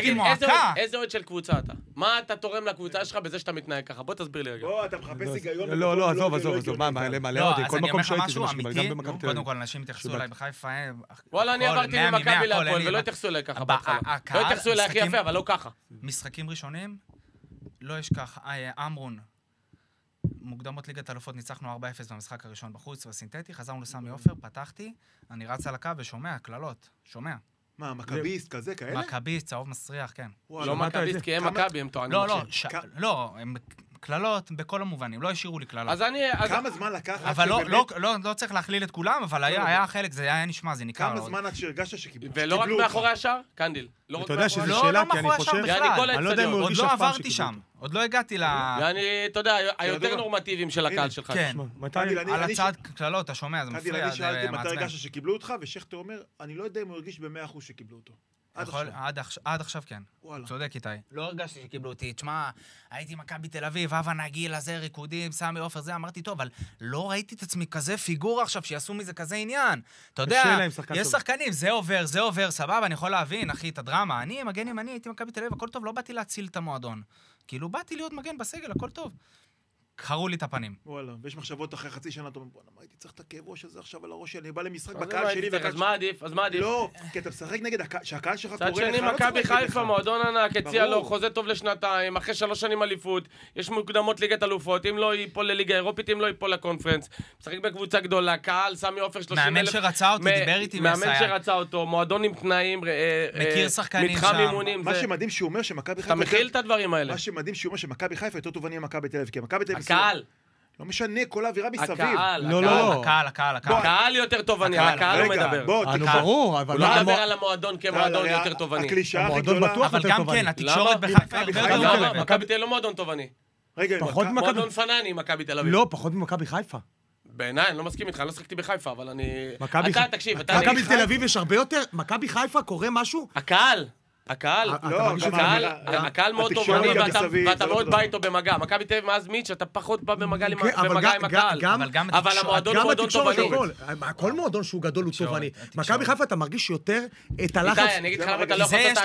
הרגשתי מועקה. איזה אוהד של קבוצה אתה? מה אתה תורם לקבוצה שלך בזה שאתה מתנהג ככה? בוא תסביר לי רגע. בוא, אתה מחפש היגיון. לא, עזוב, מה, מלא אותי, כל מקום שהייתי זה משהו, גם במכבי תל אביב. קודם כל, אנשים התייחסו אליי בחיפה. וואלה, אני עברתי ממכבי להפועל, ולא התייחסו אליי ככה בהתחלה. לא התייחסו אליי הכי יפה, אבל לא ככה. משחקים ראשונים, לא אשכח, אמרון. מוקדמות ליגת אלופות ניצחנו 4-0 במשחק הראשון בחוץ וסינתטי, חזרנו לסמי עופר, פתחתי, אני רץ על הקו ושומע, קללות, שומע. מה, מכביסט כזה, כאלה? מכביסט, צהוב מסריח, כן. לא מכביסט, כי הם מכבי, הם טוענים. לא, הם קללות בכל המובנים, לא השאירו לי קללות. כמה זמן לקח? אבל לא צריך להכליל את כולם, אבל היה חלק, זה היה נשמע, זה ניכר. כמה זמן עד שהרגשת שקיבלו אותך? ולא רק מאחורי השער, קנדיל. אתה יודע שזו שאלה, כי אני חושב... אני לא יודע אם הוא עוד לא עברתי שם, עוד לא הגעתי ל... אתה יודע, היותר נורמטיביים של הקהל שלך. כן, על הצד קללות, אתה שומע, זה מפריע. אני שאלתי מתי הרגשת שקיבלו אותך, ושכטר אומר, אני לא יודע אם הוא הרגיש ב100% שקיבלו אותו. עד עכשיו כן, צודק איתי. לא הרגשתי שקיבלו אותי, תשמע, הייתי מכבי תל אביב, הווה נגיל, הזה, ריקודים, סמי עופר, זה, אמרתי טוב, אבל לא ראיתי את עצמי כזה פיגורה עכשיו, שיעשו מזה כזה עניין. אתה יודע, יש שחקנים, זה עובר, סבבה, אני יכול להבין, אחי, את הדרמה. אני מגן ימני, הייתי מכבי תל אביב, הכל טוב, לא באתי להציל את המועדון. כאילו, באתי להיות מגן בסגל, הכל טוב. קראו לי את הפנים. וואלה, ויש מחשבות אחרי חצי שנה, אתה אומר, בוא, הייתי צריך את הכאב ראש הזה עכשיו על הראש שלי, אני בא למשחק בקהל שלי, אז מה עדיף? לא, כי אתה משחק נגד שהקהל שלך קורא לך, צד שני, מכבי חיפה, מועדון ענק, הציע לו חוזה טוב לשנתיים, אחרי 3 שנים אליפות, יש מוקדמות ליגת אלופות, אם לא ייפול לליגה אירופית, אם לא ייפול לקונפרנס, משחק בקבוצה גדולה, קהל, סמי עופר 30,000. מאמן שרצה אותי, דיבר איתי מאמן שרצה אותו, מועדון עם תנאים, מכיר שחקנים מתחם שם. אימונים. מה שמדהים שהוא אומר שמכבי חיפה, אתה מכיל את הדברים האלה. מה שמדהים שהוא אומר שמכבי חיפה יותר טובעני ממכבי תל אביב, כי מכבי תל אביב הקהל. לא משנה, כל האווירה מסביב. הקהל יותר טובעני, הקהל לא מדבר. ברור, אבל הוא לא מדבר על המועדון כמועדון יותר טובעני. הקלישה הכי גדולה. אבל גם כן, התקשורת בחיפה למה? מכבי תל אביב לא מועדון טובעני. רגע, מועדון פנני, מכבי תל אביב. לא, פחות ממכבי חיפה. בעיניי, אני לא מסכים איתך, אני לא שחקתי בחיפה, אבל אני... אתה, תקשיב, מכבי תל אביב יש הרבה יותר, מכבי חיפה קורה משהו? הקהל מאוד טובעני ואתה מאוד בא איתו במגע. מכבי תל אביב מאז מיץ' אתה פחות בא במגע עם הקהל. אבל המועדון הוא מועדון טובעני. כל מועדון שהוא גדול הוא טובעני. מכבי חיפה אתה מרגיש יותר את הלחץ. אני אגיד לך למה אתה לא יכול לעשות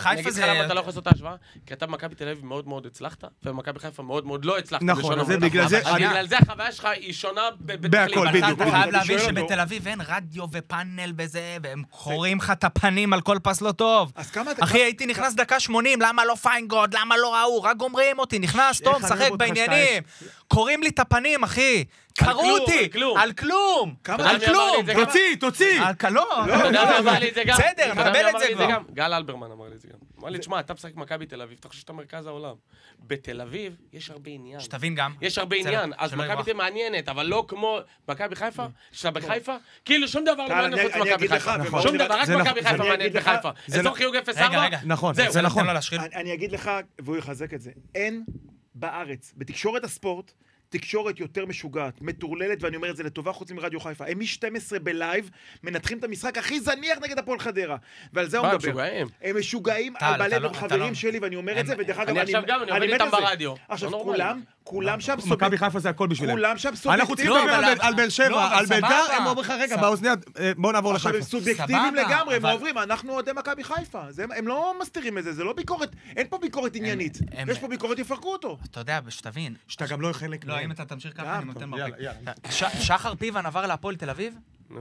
את ההשוואה. כי אתה במכבי תל אביב מאוד מאוד הצלחת, ובמכבי חיפה מאוד מאוד לא הצלחת. נכון, אז בגלל זה... בגלל זה החוויה שלך היא שונה בהכל, בדיוק. אתה חייב להבין שבתל אביב אין רדיו ופאנל בזה, והם חורים לך את הפנים על כל פס לא טוב. אחי, הייתי נכנס דקה 80, למה לא פיינגוד, למה לא ראו, רק גומרים אותי, נכנס, טוב, שחק בעניינים. קוראים לי את הפנים, אחי. קראו אותי, על כלום. על כלום. תוציא. לא. בסדר, מקבל את זה כבר. גל אלברמן אמר לי את זה גם. אמר לי, תשמע, אתה משחק מכבי תל אביב, אתה חושב שאתה מרכז העולם. בתל אביב יש הרבה עניין. שתבין גם. יש הרבה עניין, אז מכבי תל מעניינת, אבל לא כמו מכבי חיפה, שאתה בחיפה, כאילו שום דבר לא מעניין חוץ מכבי חיפה. שום דבר, רק מכבי חיפה מעניין בחיפה. אזור חיוג 0-4. נכון, זה נכון. אני אגיד לך, והוא יחזק את זה, אין בארץ, בתקשורת הספורט, תקשורת יותר משוגעת, מטורללת, ואני אומר את זה לטובה חוץ מרדיו חיפה. הם מ-12 בלייב מנתחים את המשחק הכי זניח נגד הפועל חדרה. ועל זה הוא מדבר. הם משוגעים על בלב, הם חברים שלי, ואני אומר את זה, ודרך אגב, אני עכשיו גם, אני עובד איתם ברדיו. עכשיו, כולם שם מכבי חיפה זה הכל בשבילם. כולם שם סובייקטיביים. אנחנו צריכים לדבר על באר שבע, על בית"ר, הם אומרים לך, רגע, באוזניות, בואו נעבור לחיפה. עכשיו, הם סובייקטיביים לגמרי, הם עוברים, אנחנו אוהדי מכבי חיפה. הם לא מסתירים את זה, זה לא ביקורת, אין פה ביקורת עניינית. יש פה ביקורת, יפרקו אותו. אתה יודע, שתבין. שאתה גם לא חלק. לא, אם אתה תמשיך ככה, אני נותן מרפיק. שחר פיבן עבר להפועל תל אביב?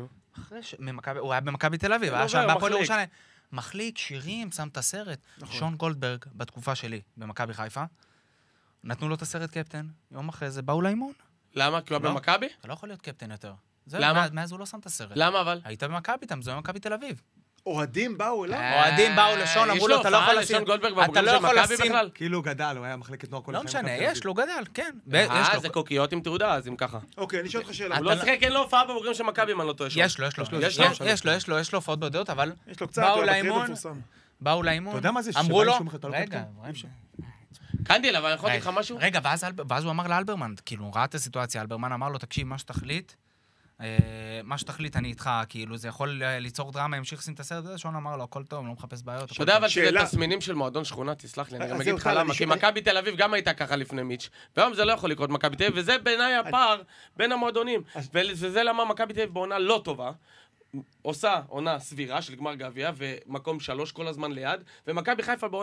הוא היה במכבי תל אביב, היה שם בהפועל ירושלים. מחליק, שירים, שם את הסרט. שון גולדברג, בתקופה שלי, במכבי חיפה, נתנו לו את הסרט קפטן. יום אחרי זה באו לאימון. למה? כי הוא היה במכבי? אתה לא יכול להיות קפטן יותר. למה? מאז הוא לא שם את הסרט. למה אבל? היית במכבי, אתה מזוהה במכבי תל אביב. אוהדים באו אליו? אוהדים באו לשון, אמרו לו, אתה לא יכול לשים... אתה לא יכול לשים... כאילו גדל, הוא היה מחלקת נוער כל החיים. לא משנה, יש לו גדל, כן. זה קוקיות עם תעודה, אז אם ככה. אוקיי, אני אשאל אותך שאלה. הוא לא שחק, אין לו הופעה בבוגרים של מכבי, אם אני לא טועה שם. יש לו הופעות בודדות, אבל... יש לו קצת, באו לאימון, אתה יודע מה זה? אמרו לו... רגע, קנדיל, אבל אני יכול להגיד לך משהו? רגע, ואז הוא אמר לאלברמן, כאילו, הוא ראה את הסיטואציה, אלברמן אמר לו, תקשיב, מה שתחליט אני איתך, כאילו, זה יכול ליצור דרמה, ימשיך לשים את הסרט הזה, שון אמר לו, הכל טוב, לא מחפש בעיות. אתה יודע אבל שזה תסמינים של מועדון שכונה, תסלח לי, אני גם אגיד לך למה, כי מכבי תל אביב גם הייתה ככה לפני מיץ', והיום זה לא יכול לקרות מכבי תל אביב, וזה בעיניי הפער בין המועדונים, וזה למה מכבי תל אביב בעונה לא טובה, עושה עונה סבירה של גמר גביע, ומקום 3 כל הזמן ליד, ומכבי חיפה בעונה